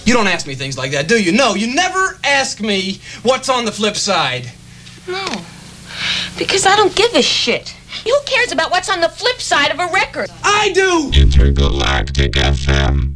You don't ask me things like that, do you? No, you never ask me what's on the flip side. No, because I don't give a shit. Who cares about what's on the flip side of a record? I do! Intergalactic FM.